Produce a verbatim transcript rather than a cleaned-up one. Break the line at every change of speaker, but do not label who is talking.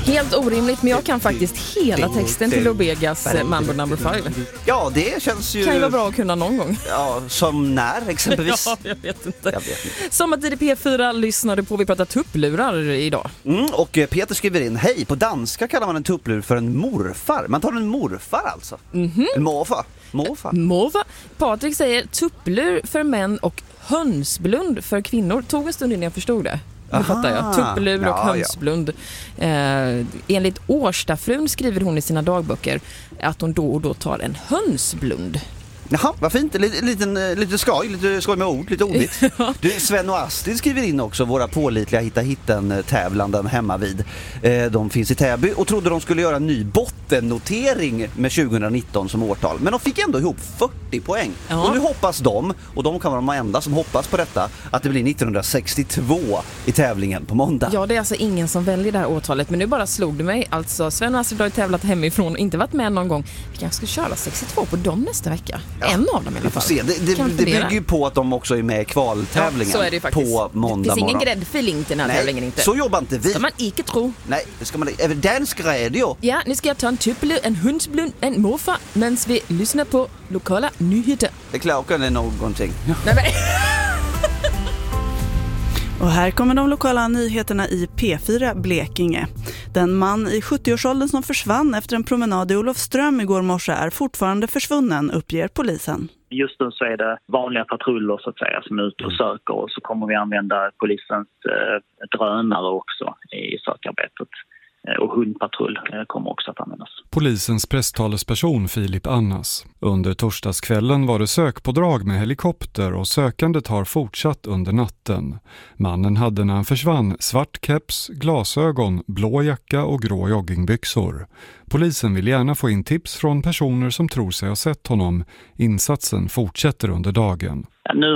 Helt orimligt, men jag kan faktiskt hela texten till Lobegas Mambo number five.
Ja, det känns ju...
Kan ju vara bra att kunna någon gång.
Ja, som när exempelvis.
Ja, jag vet inte.
Jag vet inte.
Sommartid i P fyra lyssnade på, vi pratar tupplurar idag.
Mm, och Peter skriver in, hej, på danska kallar man en tupplur för en morfar. Man tar en morfar alltså. Mm-hmm. En morfar. Morfar.
Morfar. Patrik säger tupplur för män och hönsblund för kvinnor. Tog en stund innan jag förstod det. Nu fattar jag. Tupplur och
ja,
hönsblund. Ja. Eh, enligt Årstafrun skriver hon i sina dagböcker att hon då och då tar en hönsblund.
Jaha, vad fint. Lite, lite, lite skoj, lite skoj med ord, lite ordligt. Du, Sven och Astrid skriver in också, våra pålitliga hitta-hitten-tävlanden hemma vid. Eh, de finns i Täby och trodde de skulle göra en ny bottennotering med tjugonitton som årtal. Men de fick ändå ihop fyrtio poäng. Ja. Och nu hoppas de, och de kan vara de enda som hoppas på detta, att det blir nittonhundrasextiotvå i tävlingen på måndag.
Ja, det är alltså ingen som väljer det här årtalet, men nu bara slog det mig. Alltså, Sven och Astrid har tävlat hemifrån och inte varit med någon gång. Vi kanske ska köra sextiotvå på dem nästa vecka. Ja. En av dem i alla fall.
Se. Det, det, det bygger ju på att de också är med i kvaltävlingen, ja, så är det faktiskt. På måndag.
Det finns
morgon.
Ingen gräddfil in till den här
Nej,
tävlingen inte.
Så jobbar inte vi.
Ska man inte tro.
Nej, det ska man inte. Även dansk radio.
Ja, nu ska jag ta en tupplur, en hönsblund, en morfar, medan vi lyssnar på lokala nyheter.
Det klockan är någonting. Ja.
Nej, nej.
Och här kommer de lokala nyheterna i P fyra Blekinge. Den man i sjuttioårsåldern som försvann efter en promenad i Olofström igår morse är fortfarande försvunnen, uppger polisen.
Just nu så är det vanliga patruller så att säga som är ute och söker, och så kommer vi använda polisens eh, drönare också i sökarbetet. Och hundpatrull kommer också att användas.
Polisens presstalesperson Filip Annas. Under torsdagskvällen var det sökpådrag med helikopter och sökandet har fortsatt under natten. Mannen hade när han försvann svart keps, glasögon, blå jacka och grå joggingbyxor. Polisen vill gärna få in tips från personer som tror sig ha sett honom. Insatsen fortsätter under dagen.
Nu